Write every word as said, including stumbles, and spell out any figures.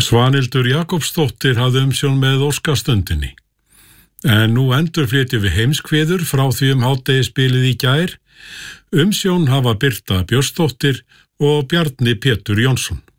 Svanhildur Jakobsdóttir hafði umsjón með Óskastundinni. En nú endurflytjum við heimskveður frá því um hádegisbilið í gær. Umsjón hafa Birta Björnsdóttir og Bjarni Pétur Jónsson.